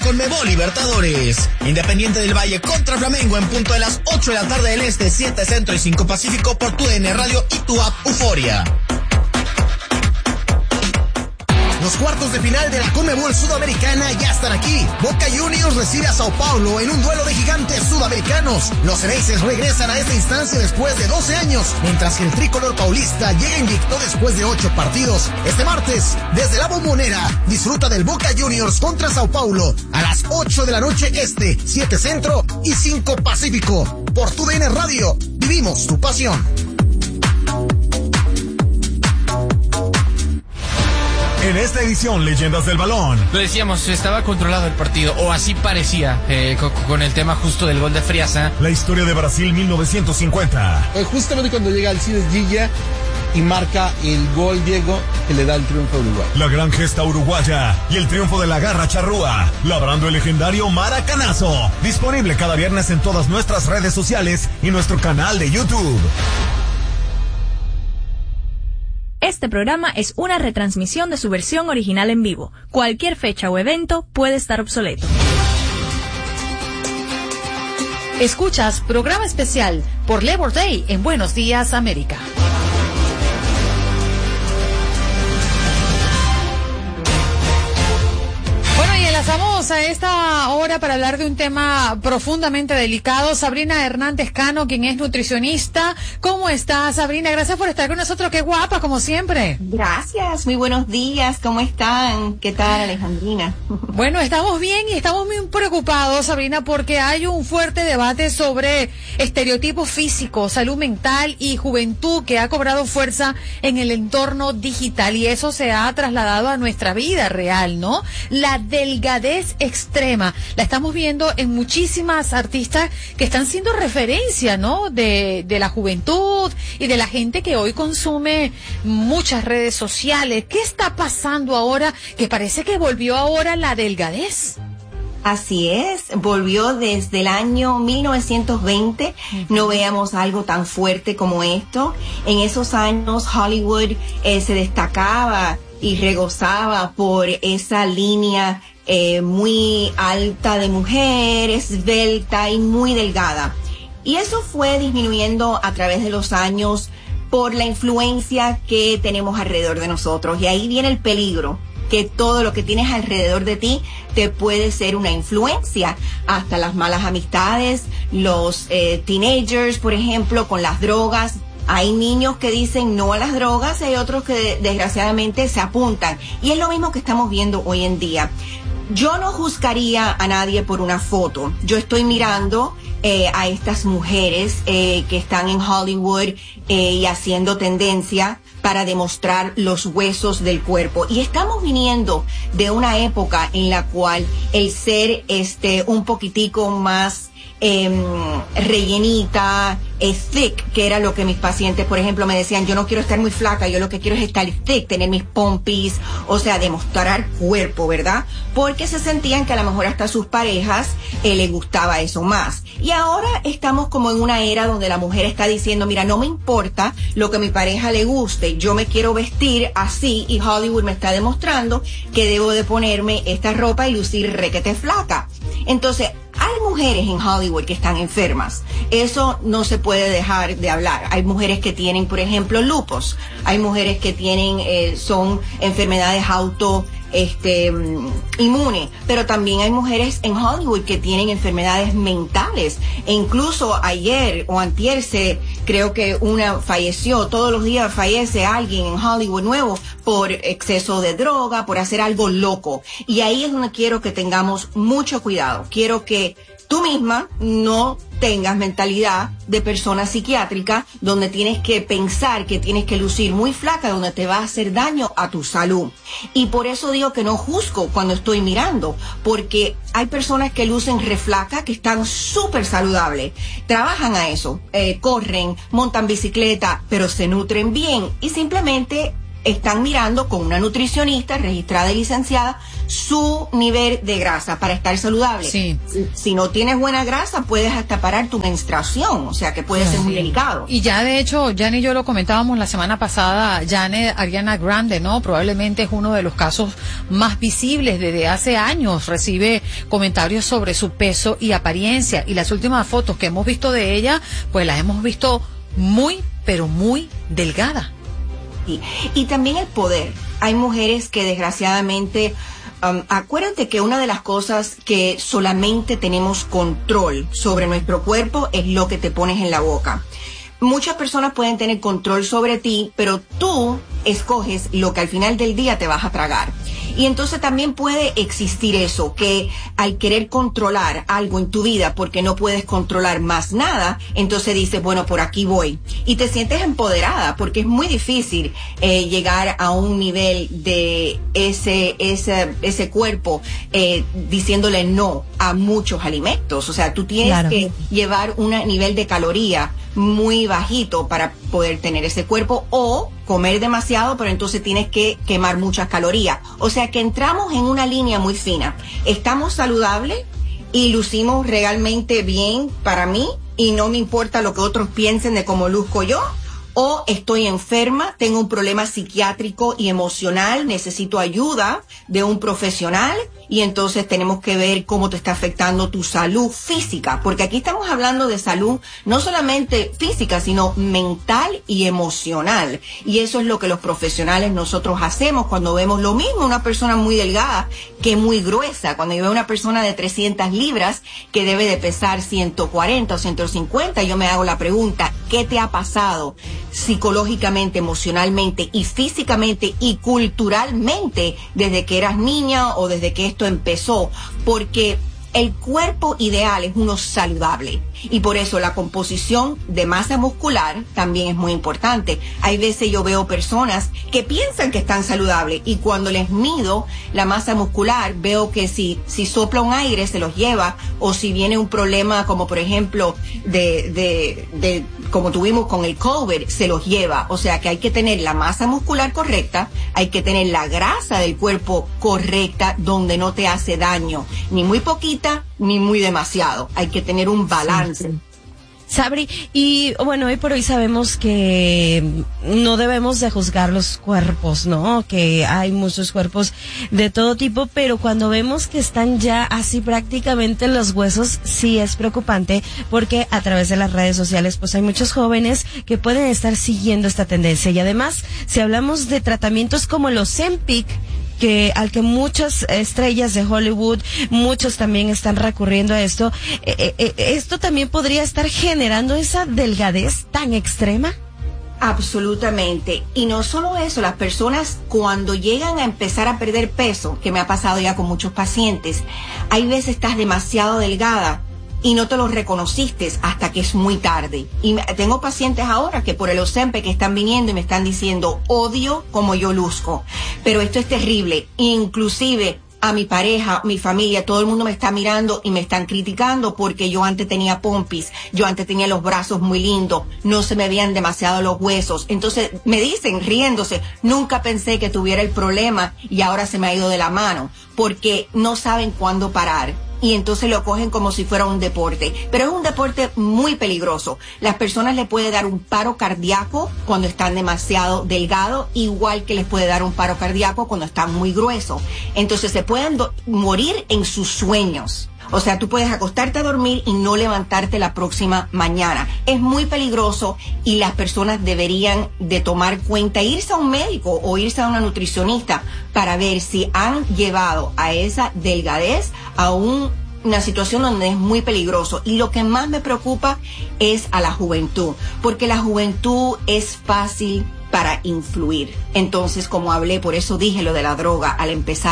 Conmebol Libertadores. Independiente del Valle contra Flamengo en punto de las 8 de la tarde del Este, 7 Centro y 5 Pacífico por TUDN Radio y tu app Euforia. Los cuartos de final de la Conmebol Sudamericana ya están aquí. Boca Juniors recibe a Sao Paulo en un duelo de gigantes sudamericanos. Los Ceneices regresan a esta instancia después de 12 años, mientras que el tricolor paulista llega invicto después de 8 partidos. Este martes, desde la Bombonera, disfruta del Boca Juniors contra Sao Paulo a las 8 de la noche Este, 7 Centro y 5 Pacífico. Por TUDN Radio, vivimos tu pasión. En esta edición, Leyendas del Balón. Lo decíamos, estaba controlado el partido, o así parecía, con el tema justo del gol de Friaza. La historia de Brasil 1950. Justamente cuando llega Alcides Gilla y marca el gol, Diego, que le da el triunfo a Uruguay. La gran gesta uruguaya y el triunfo de la Garra Charrúa, labrando el legendario Maracanazo. Disponible cada viernes en todas nuestras redes sociales y nuestro canal de YouTube. Este programa es una retransmisión de su versión original en vivo. Cualquier fecha o evento puede estar obsoleto. Escuchas programa especial por Labor Day en Buenos Días, América. Enlazamos a esta hora para hablar de un tema profundamente delicado. Sabrina Hernández Cano, quien es nutricionista. ¿Cómo estás, Sabrina? Gracias por estar con nosotros. Qué guapa, como siempre. Gracias, muy buenos días. ¿Cómo están? ¿Qué tal, Alejandrina? Bueno, estamos bien y estamos muy preocupados, Sabrina, porque hay un fuerte debate sobre estereotipos físicos, salud mental y juventud que ha cobrado fuerza en el entorno digital, y eso se ha trasladado a nuestra vida real, ¿no? La delgadez extrema la estamos viendo en muchísimas artistas que están siendo referencia, ¿no? De la juventud y de la gente que hoy consume muchas redes sociales. ¿Qué está pasando ahora? Que parece que volvió ahora la delgadez. Así es, volvió desde el año 1920, no veíamos algo tan fuerte como esto. En esos años Hollywood se destacaba y regozaba por esa línea muy alta de mujer, esbelta y muy delgada. Y eso fue disminuyendo a través de los años por la influencia que tenemos alrededor de nosotros. Y ahí viene el peligro, que todo lo que tienes alrededor de ti te puede ser una influencia, hasta las malas amistades, los teenagers, por ejemplo, con las drogas. Hay niños que dicen no a las drogas y hay otros que desgraciadamente se apuntan. Y es lo mismo que estamos viendo hoy en día. Yo no juzgaría a nadie por una foto. Yo estoy mirando a estas mujeres que están en Hollywood y haciendo tendencia para demostrar los huesos del cuerpo. Y estamos viniendo de una época en la cual el ser un poquitico más rellenita, thick, que era lo que mis pacientes, por ejemplo, me decían, yo no quiero estar muy flaca, yo lo que quiero es estar thick, tener mis pompis, o sea, demostrar cuerpo, ¿verdad? Porque se sentían que a lo mejor hasta a sus parejas les gustaba eso más. Y ahora estamos como en una era donde la mujer está diciendo, mira, no me importa lo que a mi pareja le guste, yo me quiero vestir así, y Hollywood me está demostrando que debo de ponerme esta ropa y lucir requete flaca. Entonces, hay mujeres en Hollywood que están enfermas. Eso no se puede dejar de hablar. Hay mujeres que tienen, por ejemplo, lupus. Hay mujeres que tienen, son enfermedades inmunes. Pero también hay mujeres en Hollywood que tienen enfermedades mentales. E incluso ayer o antier creo que una falleció. Todos los días fallece alguien en Hollywood nuevo por exceso de droga, por hacer algo loco. Y ahí es donde quiero que tengamos mucho cuidado. Quiero que tú misma no tengas mentalidad de persona psiquiátrica donde tienes que pensar que tienes que lucir muy flaca, donde te va a hacer daño a tu salud. Y por eso digo que no juzgo cuando estoy mirando, porque hay personas que lucen reflaca, que están súper saludables, trabajan a eso, corren, montan bicicleta, pero se nutren bien y simplemente están mirando con una nutricionista registrada y licenciada su nivel de grasa para estar saludable. Sí. Si no tienes buena grasa, puedes hasta parar tu menstruación, o sea que puede ser muy delicado. Y ya de hecho, Jan y yo lo comentábamos la semana pasada, Janet Ariana Grande, ¿no? Probablemente es uno de los casos más visibles desde hace años. Recibe comentarios sobre su peso y apariencia. Y las últimas fotos que hemos visto de ella, pues las hemos visto muy, pero muy delgada. Y también el poder. Hay mujeres que desgraciadamente, acuérdate que una de las cosas que solamente tenemos control sobre nuestro cuerpo es lo que te pones en la boca. Muchas personas pueden tener control sobre ti, pero tú escoges lo que al final del día te vas a tragar. Y entonces también puede existir eso, que al querer controlar algo en tu vida porque no puedes controlar más nada, entonces dices, bueno, por aquí voy. Y te sientes empoderada porque es muy difícil llegar a un nivel de ese cuerpo diciéndole no a muchos alimentos. O sea, tú tienes que llevar un nivel de caloría muy bajito para poder tener ese cuerpo, o comer demasiado, pero entonces tienes que quemar muchas calorías. O sea que entramos en una línea muy fina. Estamos saludables y lucimos realmente bien para mí y no me importa lo que otros piensen de cómo luzco yo, o estoy enferma, tengo un problema psiquiátrico y emocional, necesito ayuda de un profesional, y entonces tenemos que ver cómo te está afectando tu salud física, porque aquí estamos hablando de salud no solamente física, sino mental y emocional, y eso es lo que los profesionales nosotros hacemos cuando vemos lo mismo, una persona muy delgada que muy gruesa. Cuando yo veo una persona de 300 libras que debe de pesar 140 o 150, yo me hago la pregunta, ¿qué te ha pasado psicológicamente, emocionalmente y físicamente y culturalmente desde que eras niña o desde que esto empezó? Porque el cuerpo ideal es uno saludable, y por eso la composición de masa muscular también es muy importante. Hay veces yo veo personas que piensan que están saludables y cuando les mido la masa muscular veo que si sopla un aire se los lleva, o si viene un problema como por ejemplo de como tuvimos con el COVID, se los lleva. O sea que hay que tener la masa muscular correcta, hay que tener la grasa del cuerpo correcta donde no te hace daño, ni muy poquita ni muy demasiado. Hay que tener un balance. Sí. Sabri, y bueno, hoy por hoy sabemos que no debemos de juzgar los cuerpos, ¿no? Que hay muchos cuerpos de todo tipo, pero cuando vemos que están ya así prácticamente en los huesos, sí es preocupante, porque a través de las redes sociales pues hay muchos jóvenes que pueden estar siguiendo esta tendencia. Y además, si hablamos de tratamientos como los Ozempic, al que muchas estrellas de Hollywood, muchos también están recurriendo a esto, ¿esto también podría estar generando esa delgadez tan extrema? Absolutamente. Y no solo eso, las personas cuando llegan a empezar a perder peso, que me ha pasado ya con muchos pacientes, hay veces estás demasiado delgada y no te lo reconociste hasta que es muy tarde. Y tengo pacientes ahora que por el Ozempic que están viniendo y me están diciendo, odio como yo luzco. Pero esto es terrible. Inclusive a mi pareja, mi familia, todo el mundo me está mirando y me están criticando porque yo antes tenía pompis, yo antes tenía los brazos muy lindos, no se me veían demasiado los huesos. Entonces me dicen, riéndose, nunca pensé que tuviera el problema y ahora se me ha ido de la mano, porque no saben cuándo parar. Y entonces lo cogen como si fuera un deporte. Pero es un deporte muy peligroso. Las personas le puede dar un paro cardíaco cuando están demasiado delgados, igual que les puede dar un paro cardíaco cuando están muy gruesos. Entonces se pueden morir en sus sueños. O sea, tú puedes acostarte a dormir y no levantarte la próxima mañana. Es muy peligroso y las personas deberían de tomar cuenta, irse a un médico o irse a una nutricionista para ver si han llevado a esa delgadez a una situación donde es muy peligroso. Y lo que más me preocupa es a la juventud, porque la juventud es fácil para influir. Entonces, como hablé, por eso dije lo de la droga al empezar,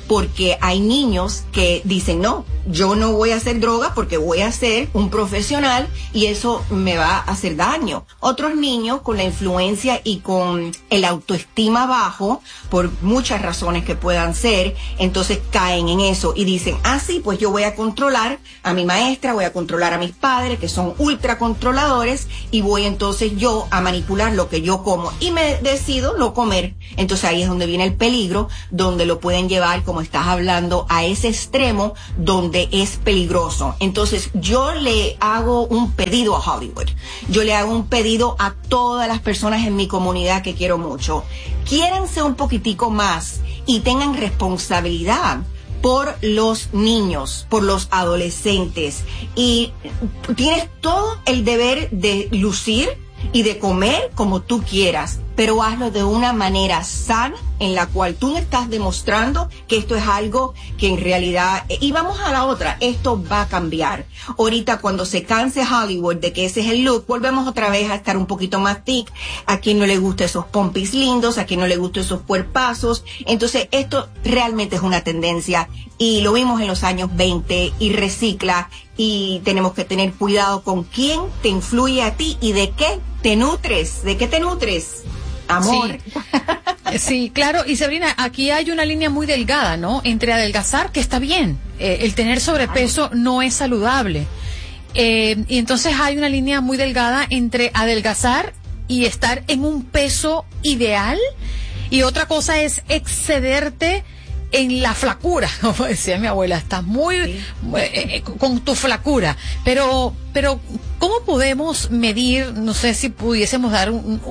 porque hay niños que dicen, no, yo no voy a hacer droga porque voy a ser un profesional y eso me va a hacer daño. Otros niños con la influencia y con el autoestima bajo, por muchas razones que puedan ser, entonces caen en eso y dicen, sí, pues yo voy a controlar a mi maestra, voy a controlar a mis padres que son ultra controladores y voy entonces yo a manipular lo que yo como y me decido no comer. Entonces ahí es donde viene el peligro, donde lo pueden llevar, como estás hablando, a ese extremo donde es peligroso. Entonces yo le hago un pedido a Hollywood, yo le hago un pedido a todas las personas en mi comunidad que quiero mucho. Quiéranse un poquitico más y tengan responsabilidad por los niños, por los adolescentes, y tienes todo el deber de lucir y de comer como tú quieras, pero hazlo de una manera sana en la cual tú me estás demostrando que esto es algo que en realidad, y vamos a la otra, esto va a cambiar. Ahorita cuando se canse Hollywood de que ese es el look, volvemos otra vez a estar un poquito más thick, a quien no le gusta esos pompis lindos, a quien no le gusta esos cuerpazos. Entonces esto realmente es una tendencia y lo vimos en los años 20 y recicla, y tenemos que tener cuidado con quién te influye a ti y de qué te nutres, amor. Sí, claro. Y Sabrina, aquí hay una línea muy delgada, ¿no? Entre adelgazar, que está bien, el tener sobrepeso no es saludable. Y entonces hay una línea muy delgada entre adelgazar y estar en un peso ideal. Y otra cosa es excederte en la flacura, como decía mi abuela, estás muy con tu flacura, pero ¿cómo podemos medir? No sé si pudiésemos dar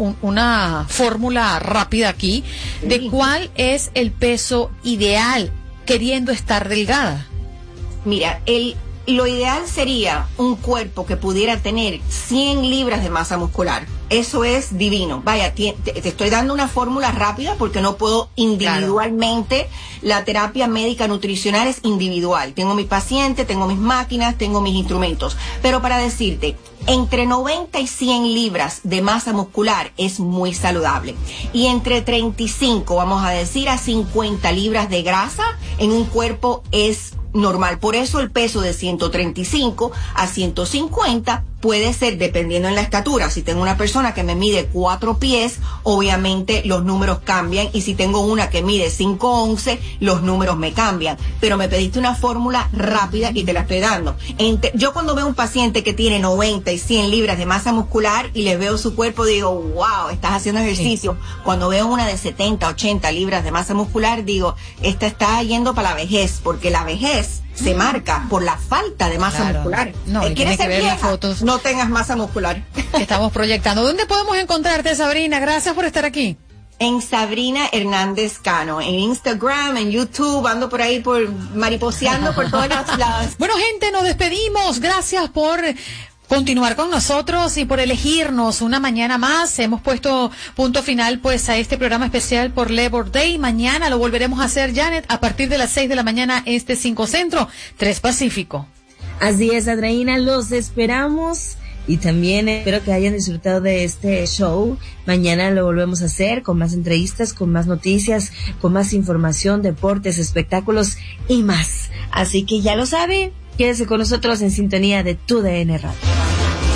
una fórmula rápida aquí de cuál es el peso ideal queriendo estar delgada. Mira, lo ideal sería un cuerpo que pudiera tener 100 libras de masa muscular. Eso es divino. Vaya, te estoy dando una fórmula rápida porque no puedo individualmente. Claro. La terapia médica nutricional es individual. Tengo mi paciente, tengo mis máquinas, tengo mis instrumentos. Pero para decirte, entre 90 y 100 libras de masa muscular es muy saludable. Y entre 35, vamos a decir, a 50 libras de grasa en un cuerpo es normal. Por eso el peso de 135 a 150 puede ser, dependiendo en la estatura. Si tengo una persona que me mide 4 pies, obviamente los números cambian, y si tengo una que mide 5'11", los números me cambian. Pero me pediste una fórmula rápida y te la estoy dando. Yo cuando veo un paciente que tiene 90 y 100 libras de masa muscular y les veo su cuerpo, digo, wow, estás haciendo ejercicio. Sí. Cuando veo una de 70, 80 libras de masa muscular, digo, esta está yendo para la vejez, porque la vejez se marca por la falta de masa muscular. No, ¿quieres que ver vieja? Las fotos. No tengas masa muscular. Estamos proyectando. ¿Dónde podemos encontrarte, Sabrina? Gracias por estar aquí. En Sabrina Hernández Cano, en Instagram, en YouTube, ando por ahí mariposeando por todas las lados. Bueno, gente, nos despedimos. Gracias por continuar con nosotros y por elegirnos una mañana más. Hemos puesto punto final pues a este programa especial por Labor Day. Mañana lo volveremos a hacer, Janet, a partir de las 6 de la mañana, 5 Centro, 3 Pacífico. Así es, Andreina, los esperamos. Y también espero que hayan disfrutado de este show. Mañana lo volvemos a hacer con más entrevistas, con más noticias, con más información, deportes, espectáculos y más. Así que ya lo saben, quédese con nosotros en sintonía de TUDN Radio.